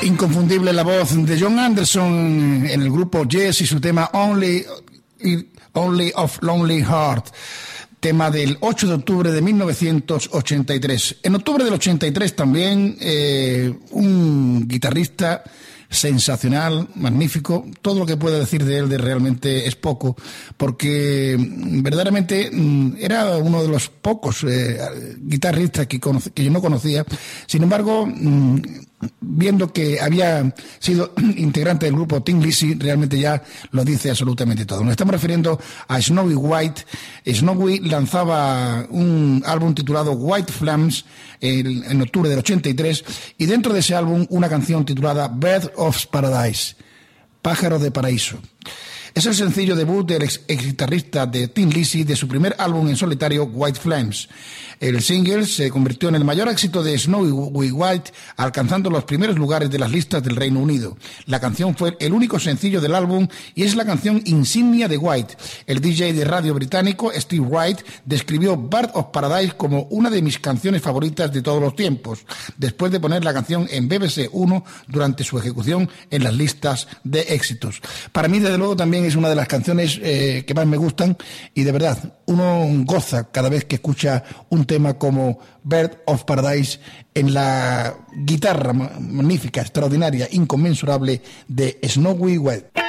Inconfundible la voz de Jon Anderson en el grupo Yes y su tema Only of Lonely Heart, tema del 8 de octubre de 1983. En octubre del 83 también un guitarrista sensacional, magnífico. Todo lo que puedo decir de él realmente es poco, porque verdaderamente era uno de los pocos guitarristas que yo no conocía. Sin embargo, viendo que había sido integrante del grupo Thin Lizzy, realmente ya lo dice absolutamente todo. Nos estamos refiriendo a Snowy White. Snowy lanzaba un álbum titulado White Flames en octubre del 83, y dentro de ese álbum una canción titulada Bird of Paradise, Pájaro de Paraíso. Es el sencillo debut del ex guitarrista de Thin Lizzy de su primer álbum en solitario, White Flames. El single se convirtió en el mayor éxito de Snowy White, alcanzando los primeros lugares de las listas del Reino Unido. La canción fue el único sencillo del álbum y es la canción insignia de White. El DJ de radio británico Steve Wright describió Bird of Paradise como una de mis canciones favoritas de todos los tiempos, después de poner la canción en BBC 1 durante su ejecución en las listas de éxitos. Para mí, desde luego, también es una de las canciones que más me gustan, y de verdad uno goza cada vez que escucha un tema como Bird of Paradise en la guitarra magnífica, extraordinaria, inconmensurable de Snowy White.